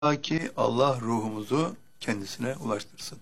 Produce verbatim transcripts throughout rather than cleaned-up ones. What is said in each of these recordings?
ki Allah ruhumuzu kendisine ulaştırsın.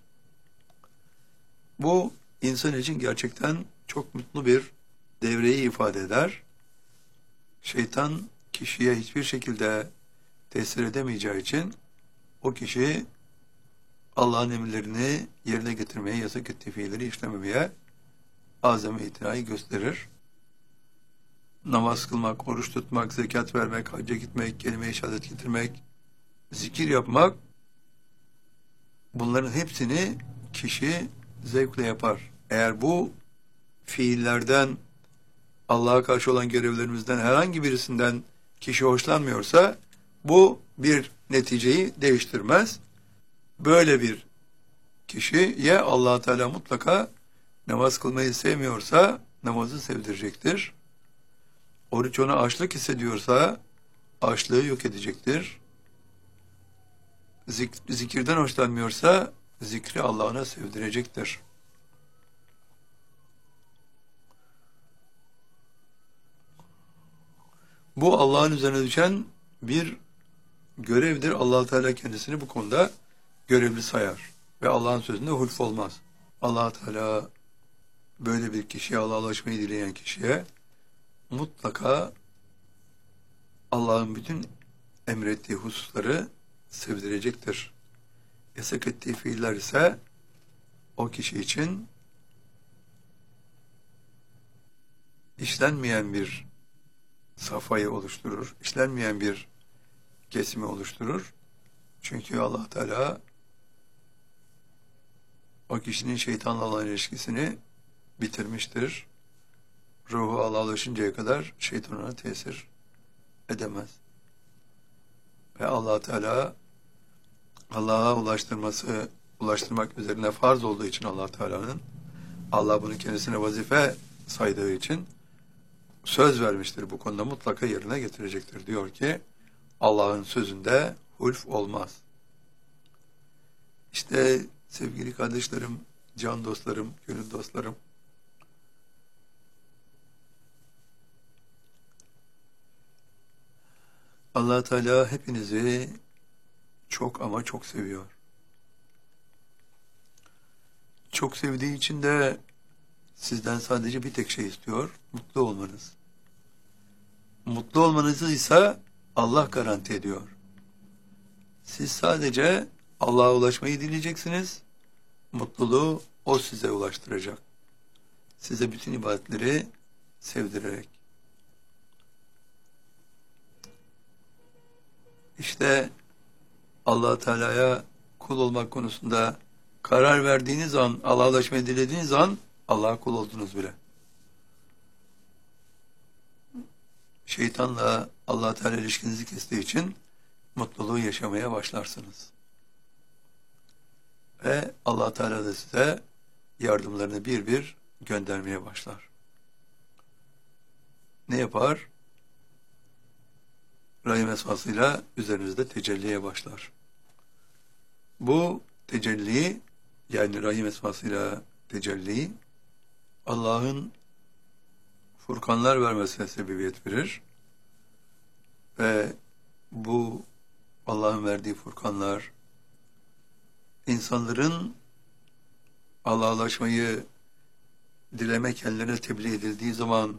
Bu insan için gerçekten çok mutlu bir devreyi ifade eder. Şeytan kişiye hiçbir şekilde tesir edemeyeceği için o kişi Allah'ın emirlerini yerine getirmeye, yasak ettiği fiilleri işlememeye azami itinayı gösterir. Namaz kılmak, oruç tutmak, zekat vermek, hacca gitmek, kelime-i şehadet getirmek, zikir yapmak, bunların hepsini kişi zevkle yapar. Eğer bu fiillerden, Allah'a karşı olan görevlerimizden herhangi birisinden kişi hoşlanmıyorsa, bu bir neticeyi değiştirmez. Böyle bir kişiye Allah Teala mutlaka namaz kılmayı sevmiyorsa namazı sevdirecektir. Oruç ona açlık hissediyorsa açlığı yok edecektir. Zik zikirden hoşlanmıyorsa zikri Allah'ına sevdirecektir. Bu Allah'ın üzerine düşen bir görevdir. Allah Teala kendisini bu konuda görevli sayar ve Allah'ın sözünde hulf olmaz. Allah Teala böyle bir kişiye, Allah'a ulaşmayı dileyen kişiye mutlaka Allah'ın bütün emrettiği hususları sevdirecektir. Yasak ettiği fiiller ise o kişi için işlenmeyen bir safhayı oluşturur, işlenmeyen bir kesimi oluşturur. Çünkü Allah Teala o kişinin şeytanla olan ilişkisini bitirmiştir. Ruhu Allah'a ulaşıncaya kadar şeytan ona tesir edemez. Ve Allah Teala Allah'a ulaştırması, ulaştırmak üzerine farz olduğu için Allah Teala'nın, Allah bunu kendisine vazife saydığı için söz vermiştir. Bu konuda mutlaka yerine getirecektir. Diyor ki Allah'ın sözünde hulf olmaz. İşte sevgili kardeşlerim, can dostlarım, gönül dostlarım, Allah Teala hepinizi çok ama çok seviyor. Çok sevdiği için de sizden sadece bir tek şey istiyor, mutlu olmanız. Mutlu olmanızı ise Allah garanti ediyor. Siz sadece Allah'a ulaşmayı dileyeceksiniz, mutluluğu O size ulaştıracak. Size bütün ibadetleri sevdirerek. İşte Allah Teala'ya kul olmak konusunda karar verdiğiniz an, Allah'a ulaşmayı dilediğiniz an Allah'a kul oldunuz bile. Şeytanla Allah Teala ilişkinizi kestiği için mutluluğu yaşamaya başlarsınız. Ve Allah Teala da size yardımlarını bir bir göndermeye başlar. Ne yapar? Rahim esmasıyla üzerinizde tecelliye başlar. Bu tecelli, yani Rahim esmasıyla tecelli, Allah'ın furkanlar vermesine sebebiyet verir. Ve bu Allah'ın verdiği furkanlar, insanların Allah'a ulaşmayı dilemek ellerine tebliğ edildiği zaman,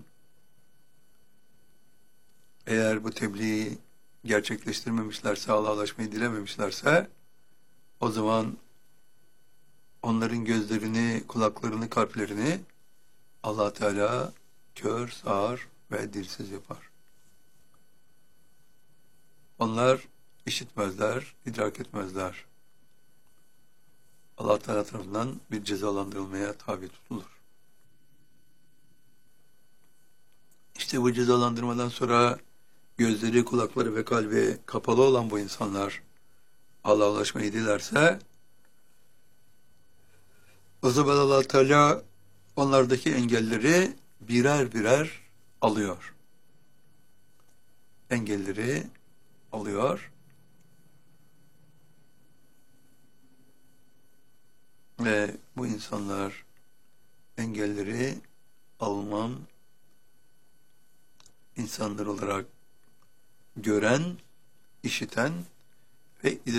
eğer bu tebliği gerçekleştirmemişlerse, Allah'a ulaşmayı dilememişlerse, o zaman onların gözlerini, kulaklarını, kalplerini Allah Teala kör, sağır ve dilsiz yapar. Onlar işitmezler, idrak etmezler. Allah Teala tarafından bir cezalandırılmaya tabi tutulur. İşte bu cezalandırmadan sonra gözleri, kulakları ve kalbi kapalı olan bu insanlar Allah'a ulaşmayı dilerse, o zaman Allah Teala onlardaki engelleri birer birer alıyor. Engelleri alıyor ve bu insanlar engelleri alınan insanlar olarak gören, işiten ve